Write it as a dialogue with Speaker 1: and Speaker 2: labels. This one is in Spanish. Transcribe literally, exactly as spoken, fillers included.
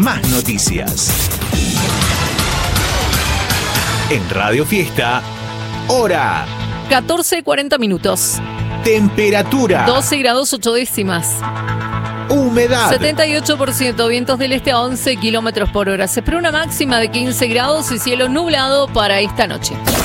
Speaker 1: más noticias. En Radio Fiesta, hora.
Speaker 2: catorce cuarenta minutos.
Speaker 1: Temperatura.
Speaker 2: doce grados ocho décimas.
Speaker 1: Humedad.
Speaker 2: setenta y ocho por ciento, vientos del este a once kilómetros por hora. Se espera una máxima de quince grados y cielo nublado para esta noche.